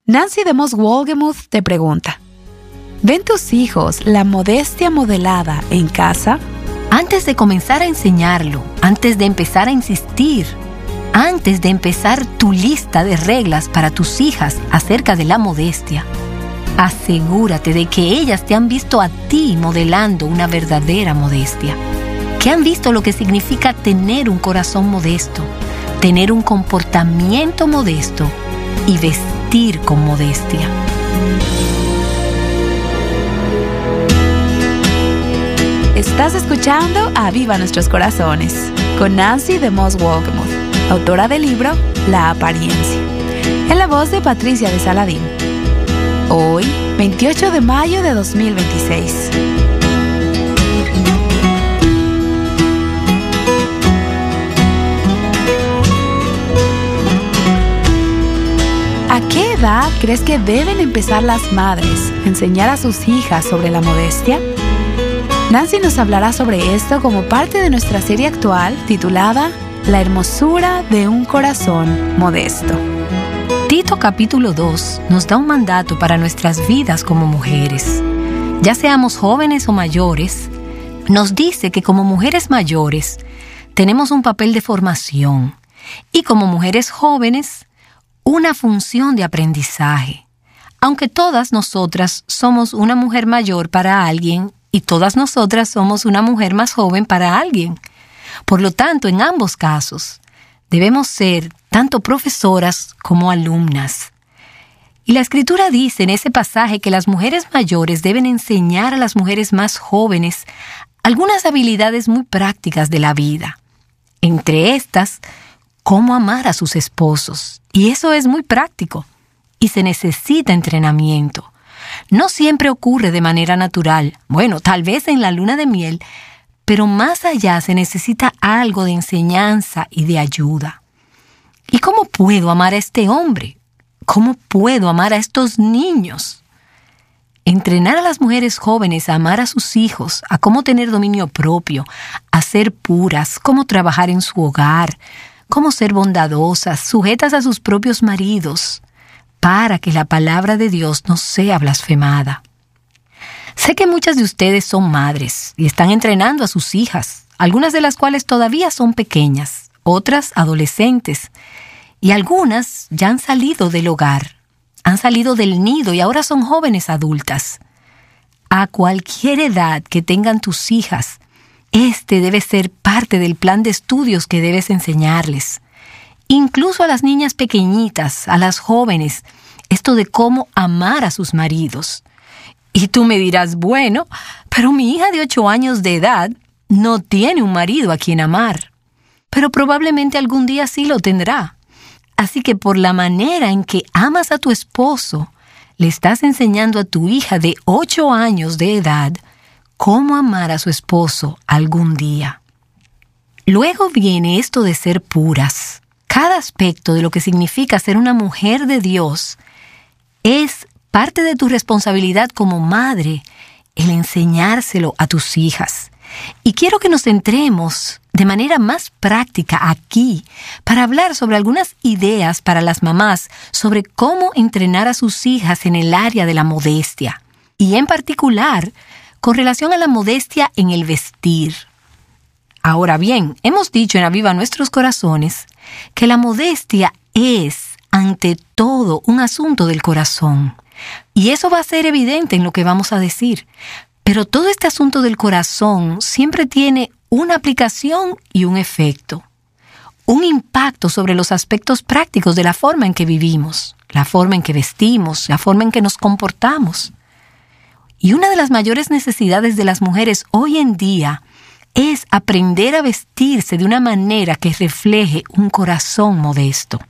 Nancy DeMoss Wolgemuth te pregunta: ¿ven tus hijos la modestia modelada en casa? Antes de comenzar a enseñarlo, antes de empezar a insistir, antes de empezar tu lista de reglas para tus hijas acerca de la modestia, asegúrate de que ellas te han visto a ti modelando una verdadera modestia, que han visto lo que significa tener un corazón modesto, tener un comportamiento modesto y vestir con modestia. Estás escuchando Aviva Nuestros Corazones con Nancy DeMoss Wolgemuth, autora del libro La Apariencia, en la voz de Patricia de Saladín. Hoy, 28 de mayo de 2026. ¿A qué edad crees que deben empezar las madres a enseñar a sus hijas sobre la modestia? Nancy nos hablará sobre esto como parte de nuestra serie actual titulada La hermosura de un corazón modesto. Tito capítulo 2 nos da un mandato para nuestras vidas como mujeres. Ya seamos jóvenes o mayores, nos dice que como mujeres mayores tenemos un papel de formación y como mujeres jóvenes una función de aprendizaje. Aunque todas nosotras somos una mujer mayor para alguien y todas nosotras somos una mujer más joven para alguien. Por lo tanto, en ambos casos, debemos ser tanto profesoras como alumnas. Y la Escritura dice en ese pasaje que las mujeres mayores deben enseñar a las mujeres más jóvenes algunas habilidades muy prácticas de la vida. Entre estas, cómo amar a sus esposos. Y eso es muy práctico. Y se necesita entrenamiento. No siempre ocurre de manera natural. Bueno, tal vez en la luna de miel, pero más allá se necesita algo de enseñanza y de ayuda. ¿Y cómo puedo amar a este hombre? ¿Cómo puedo amar a estos niños? Entrenar a las mujeres jóvenes a amar a sus hijos, a cómo tener dominio propio, a ser puras, cómo trabajar en su hogar, cómo ser bondadosas, sujetas a sus propios maridos, para que la palabra de Dios no sea blasfemada. Sé que muchas de ustedes son madres y están entrenando a sus hijas, algunas de las cuales todavía son pequeñas, otras adolescentes, y algunas ya han salido del hogar, han salido del nido y ahora son jóvenes adultas. A cualquier edad que tengan tus hijas, este debe ser parte del plan de estudios que debes enseñarles. Incluso a las niñas pequeñitas, a las jóvenes, esto de cómo amar a sus maridos. Y tú me dirás, bueno, pero mi hija de 8 años de edad no tiene un marido a quien amar. Pero probablemente algún día sí lo tendrá. Así que por la manera en que amas a tu esposo, le estás enseñando a tu hija de 8 años de edad cómo amar a su esposo algún día. Luego viene esto de ser puras. Cada aspecto de lo que significa ser una mujer de Dios es parte de tu responsabilidad como madre, el enseñárselo a tus hijas. Y quiero que nos centremos de manera más práctica aquí para hablar sobre algunas ideas para las mamás sobre cómo entrenar a sus hijas en el área de la modestia. Y en particular, con relación a la modestia en el vestir. Ahora bien, hemos dicho en Aviva Nuestros Corazones que la modestia es, ante todo, un asunto del corazón. Y eso va a ser evidente en lo que vamos a decir. Pero todo este asunto del corazón siempre tiene una aplicación y un efecto. Un impacto sobre los aspectos prácticos de la forma en que vivimos, la forma en que vestimos, la forma en que nos comportamos. Y una de las mayores necesidades de las mujeres hoy en día es aprender a vestirse de una manera que refleje un corazón modesto.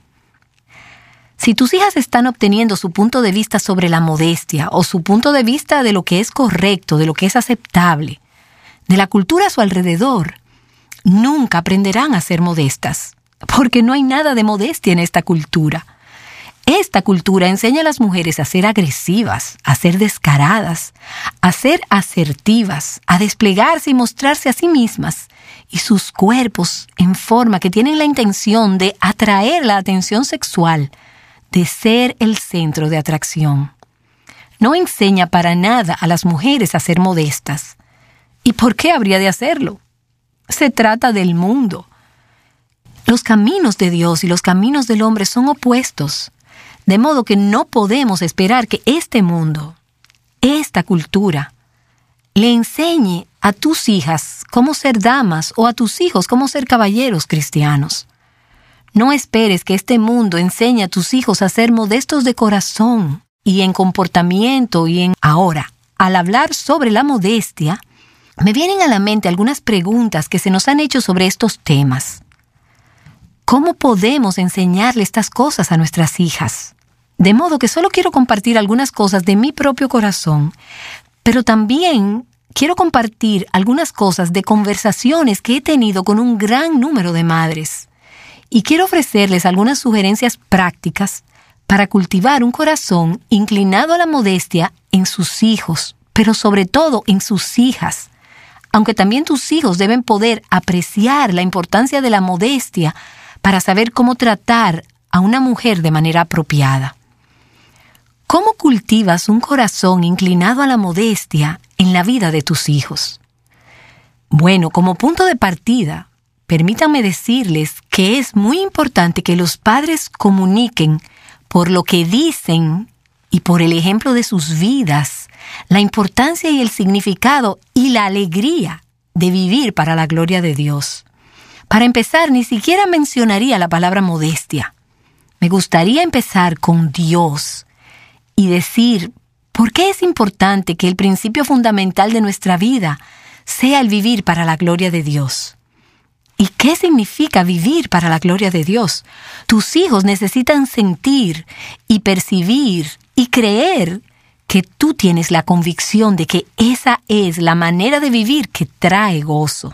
Si tus hijas están obteniendo su punto de vista sobre la modestia o su punto de vista de lo que es correcto, de lo que es aceptable, de la cultura a su alrededor, nunca aprenderán a ser modestas, porque no hay nada de modestia en esta cultura. Esta cultura enseña a las mujeres a ser agresivas, a ser descaradas, a ser asertivas, a desplegarse y mostrarse a sí mismas y sus cuerpos en forma que tienen la intención de atraer la atención sexual de ser el centro de atracción. No enseña para nada a las mujeres a ser modestas. ¿Y por qué habría de hacerlo? Se trata del mundo. Los caminos de Dios y los caminos del hombre son opuestos, de modo que no podemos esperar que este mundo, esta cultura, le enseñe a tus hijas cómo ser damas o a tus hijos cómo ser caballeros cristianos. No esperes que este mundo enseñe a tus hijos a ser modestos de corazón y en comportamiento y en... Ahora, al hablar sobre la modestia, me vienen a la mente algunas preguntas que se nos han hecho sobre estos temas. ¿Cómo podemos enseñarle estas cosas a nuestras hijas? De modo que solo quiero compartir algunas cosas de mi propio corazón, pero también quiero compartir algunas cosas de conversaciones que he tenido con un gran número de madres. Y quiero ofrecerles algunas sugerencias prácticas para cultivar un corazón inclinado a la modestia en sus hijos, pero sobre todo en sus hijas. Aunque también tus hijos deben poder apreciar la importancia de la modestia para saber cómo tratar a una mujer de manera apropiada. ¿Cómo cultivas un corazón inclinado a la modestia en la vida de tus hijos? Bueno, como punto de partida, permítanme decirles que es muy importante que los padres comuniquen por lo que dicen y por el ejemplo de sus vidas la importancia y el significado y la alegría de vivir para la gloria de Dios. Para empezar, ni siquiera mencionaría la palabra modestia. Me gustaría empezar con Dios y decir, ¿por qué es importante que el principio fundamental de nuestra vida sea el vivir para la gloria de Dios? ¿Y qué significa vivir para la gloria de Dios? Tus hijos necesitan sentir y percibir y creer que tú tienes la convicción de que esa es la manera de vivir que trae gozo.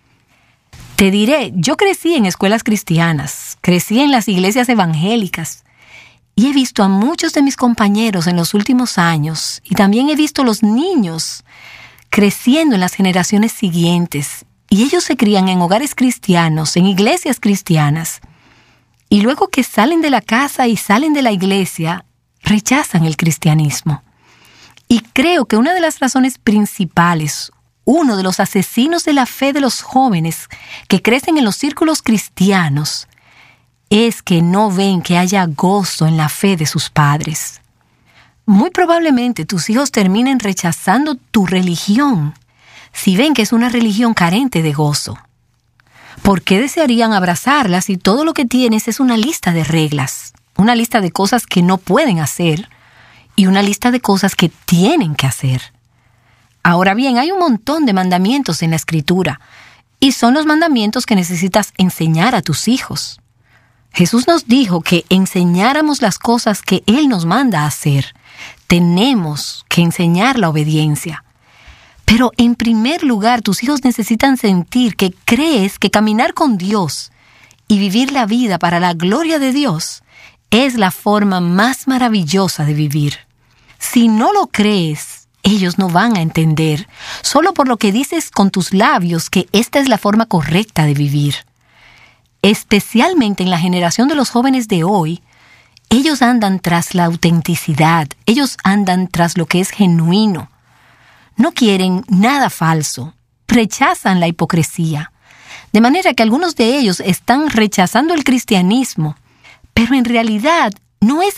Te diré, yo crecí en escuelas cristianas, crecí en las iglesias evangélicas y he visto a muchos de mis compañeros en los últimos años y también he visto los niños creciendo en las generaciones siguientes y ellos se crían en hogares cristianos, en iglesias cristianas y luego que salen de la casa y salen de la iglesia, rechazan el cristianismo. Y creo que una de las razones principales, uno de los asesinos de la fe de los jóvenes que crecen en los círculos cristianos, es que no ven que haya gozo en la fe de sus padres. Muy probablemente tus hijos terminen rechazando tu religión si ven que es una religión carente de gozo. ¿Por qué desearían abrazarla si todo lo que tienes es una lista de reglas, una lista de cosas que no pueden hacer y una lista de cosas que tienen que hacer? Ahora bien, hay un montón de mandamientos en la Escritura y son los mandamientos que necesitas enseñar a tus hijos. Jesús nos dijo que enseñáramos las cosas que Él nos manda a hacer. Tenemos que enseñar la obediencia. Pero en primer lugar, tus hijos necesitan sentir que crees que caminar con Dios y vivir la vida para la gloria de Dios es la forma más maravillosa de vivir. Si no lo crees, ellos no van a entender, solo por lo que dices con tus labios, que esta es la forma correcta de vivir. Especialmente en la generación de los jóvenes de hoy, ellos andan tras la autenticidad, ellos andan tras lo que es genuino. No quieren nada falso, rechazan la hipocresía. De manera que algunos de ellos están rechazando el cristianismo, pero en realidad no es